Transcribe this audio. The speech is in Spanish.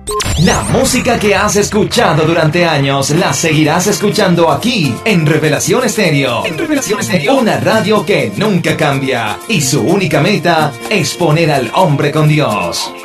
La música que has escuchado durante años la seguirás escuchando aquí en Revelación Estéreo. En Revelación Estéreo, una radio que nunca cambia y su única meta es poner al hombre con Dios.